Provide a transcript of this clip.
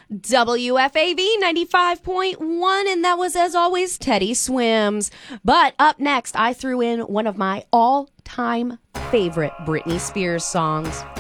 WFAV 95.1, and that was, as always, Teddy Swims. But up next, I threw in one of my all-time favorite Britney Spears songs.